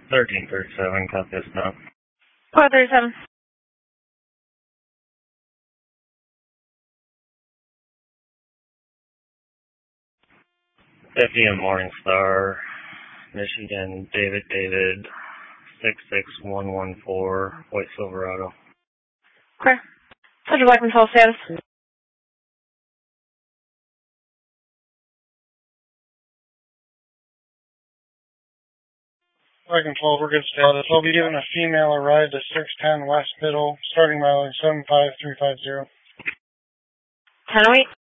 1337, copy this now. 437. FDM Morningstar, Michigan, David, 66114, White Silverado. Okay. Central Black Control status. Black Control, we're good status. I'll be giving a female a ride to 610 West Biddle, starting mileage 75350. 1008.